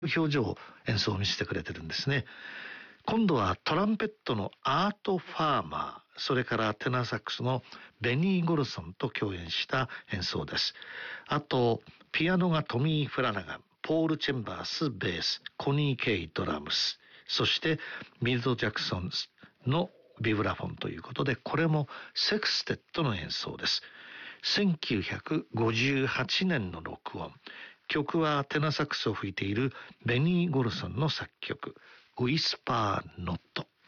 表情演奏を見せてくれてるんですね。今度はトランペットのアート・ファーマー、それからテナーサックスのベニー・ゴルソンと共演した演奏です。あとピアノがトミー・フラナガン、ポール・チェンバースベース、コニー・ケイドラムス、そしてミルド・ジャクソンのビブラフォンということで、これもセクステットの演奏です。1958年の録音。曲はテナーサックスを吹いているベニー・ゴルソンの作曲、ウィスパー・ノット。